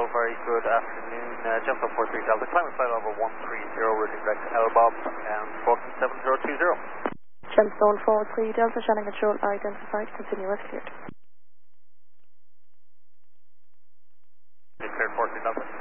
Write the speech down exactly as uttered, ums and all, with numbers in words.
Hello, very good afternoon. Uh, Jump up four three Delta, climb flight over one three zero, routing direct to L Bob, and squawking seven zero two zero. Gemstone four three Delta, channel control identified, continue as cleared. Cleared four three Delta.